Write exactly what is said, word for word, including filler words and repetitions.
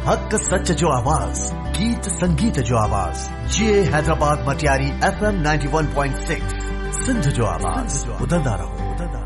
हक सच जो आवाज, गीत संगीत जो आवाज, ये Hyderabad Matiari F M ninety one point six Sindh जो आवाज, बुलंदा रहो, बुलंदा रहो।